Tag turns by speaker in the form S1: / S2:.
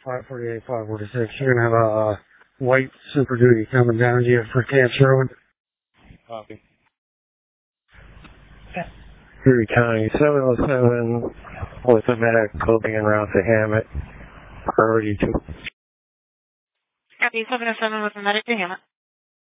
S1: 548, 546. You're going to have a white Super Duty coming down to you for Camps Road.
S2: Copy.
S3: Erie County 707 with a medic coping en route to Hammett. Priority 2.
S4: Copy 707 with a medic to Hammett.